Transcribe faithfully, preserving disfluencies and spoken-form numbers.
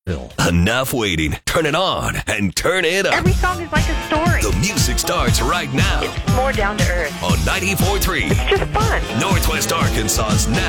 Bill. Enough waiting. Turn it on and turn it up. Every song is like a story. The music starts right now It's more down to earth. on ninety-four point three It's just fun. Northwest Arkansas's now